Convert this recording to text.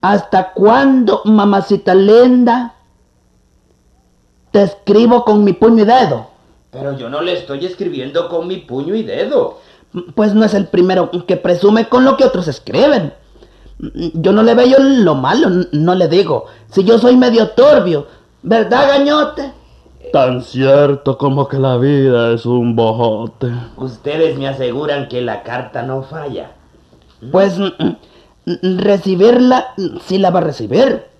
¿Hasta cuándo, mamacita linda? Te escribo con mi puño y dedo. Pero yo no le estoy escribiendo con mi puño y dedo. Pues no es el primero que presume con lo que otros escriben. Yo no le veo lo malo, no le digo. Si yo soy medio turbio, ¿verdad, gañote? Tan cierto como que la vida es un bojote. Ustedes me aseguran que la carta no falla. Pues recibirla sí la va a recibir.